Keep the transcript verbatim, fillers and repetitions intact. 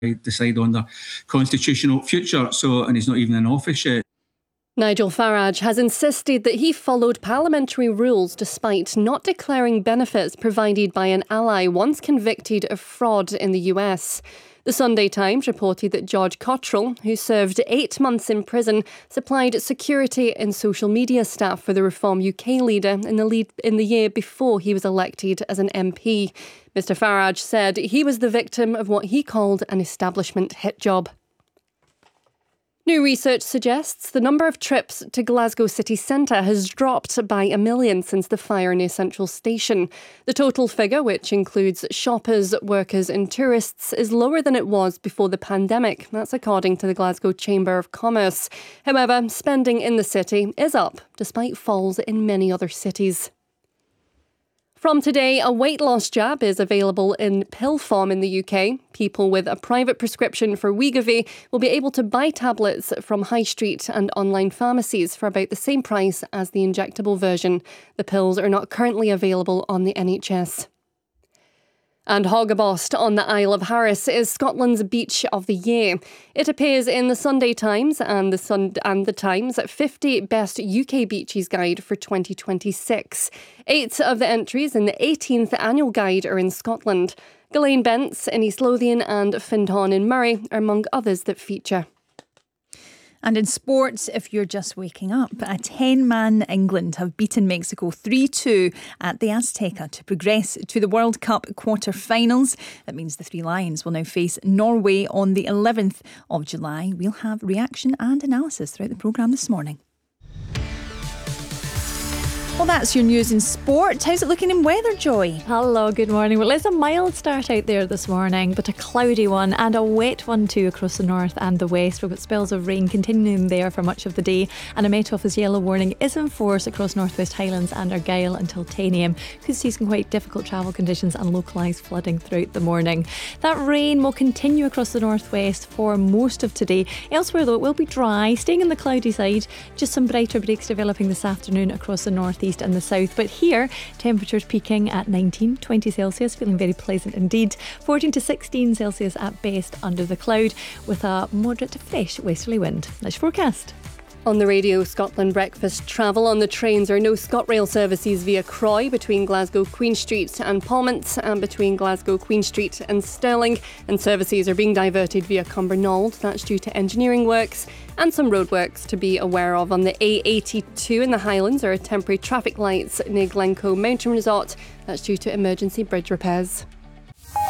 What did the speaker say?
decide on their constitutional future. So, and he's not even in office yet. Nigel Farage has insisted that he followed parliamentary rules despite not declaring benefits provided by an ally once convicted of fraud in the U S. The Sunday Times reported that George Cottrell, who served eight months in prison, supplied security and social media staff for the Reform U K leader in the, lead, in the year before he was elected as an M P. Mister Farage said he was the victim of what he called an establishment hit job. New research suggests the number of trips to Glasgow city centre has dropped by a million since the fire near Central Station. The total figure, which includes shoppers, workers and tourists, is lower than it was before the pandemic. That's according to the Glasgow Chamber of Commerce. However, spending in the city is up, despite falls in many other cities. From today, a weight loss jab is available in pill form in the U K. People with a private prescription for Wegovy will be able to buy tablets from high street and online pharmacies for about the same price as the injectable version. The pills are not currently available on the N H S. And Hoggabost on the Isle of Harris is Scotland's beach of the year. It appears in the Sunday Times and the Sun and the Times fifty Best U K Beaches Guide for twenty twenty-six. Eight of the entries in the eighteenth annual guide are in Scotland. Ghislaine Bents in East Lothian and Findhorn in Murray are among others that feature. And in sports, if you're just waking up, a ten-man England have beaten Mexico three two at the Azteca to progress to the World Cup quarter-finals. That means the Three Lions will now face Norway on the eleventh of July. We'll have reaction and analysis throughout the programme this morning. Well, that's your news in sport. How's it looking in weather, Joy? Hello, good morning. Well, it's a mild start out there this morning, but a cloudy one and a wet one too across the north and the west. We've got spells of rain continuing there for much of the day, and a Met Office yellow warning is in force across Northwest Highlands and Argyll until ten a m. Could see some quite difficult travel conditions and localised flooding throughout the morning. That rain will continue across the northwest for most of today. Elsewhere, though, it will be dry, staying on the cloudy side. Just some brighter breaks developing this afternoon across the northeast and the south, but here temperatures peaking at nineteen, twenty Celsius, feeling very pleasant indeed. fourteen to sixteen Celsius at best under the cloud, with a moderate to fresh westerly wind. That's your forecast. On the Radio Scotland breakfast travel on the trains, there are no ScotRail services via Croy between Glasgow Queen Street and Palmont and between Glasgow Queen Street and Stirling, and services are being diverted via Cumbernauld. That's due to engineering works and some roadworks to be aware of. On the A eighty-two in the Highlands, there are temporary traffic lights near Glencoe Mountain Resort. That's due to emergency bridge repairs.